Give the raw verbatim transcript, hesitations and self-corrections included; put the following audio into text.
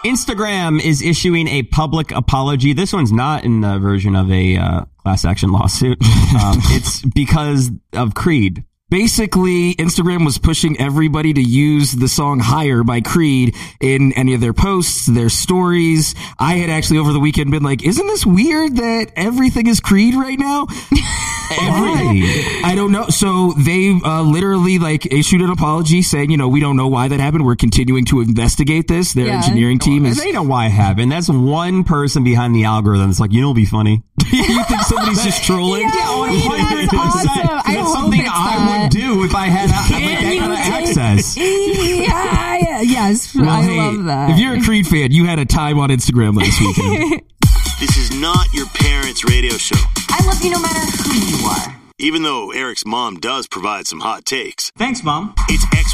Instagram is issuing a public apology. This one's not in the version of a uh, class action lawsuit. Um, it's because of Creed. Basically, Instagram was pushing everybody to use the song Higher by Creed in any of their posts, their stories. I had actually over the weekend been like, isn't this weird that everything is Creed right now? Every, I don't know. So they uh, literally like issued an apology saying, you know, we don't know why that happened. We're continuing to investigate this. Their yeah. engineering team is... They know why it happened. That's one person behind the algorithm. It's like, you know, it'll be funny. You think somebody's just trolling? Yeah, yeah, one hundred percent. Awesome. I That's hope something it's I that. would do if I had uh, like that kind of access. Yeah, yes, well, I hey, love that. If you're a Creed fan, you had a time on Instagram last weekend. This is not your parents' radio show. I love you no matter who you are. Even though Eric's mom does provide some hot takes. Thanks, Mom. It's X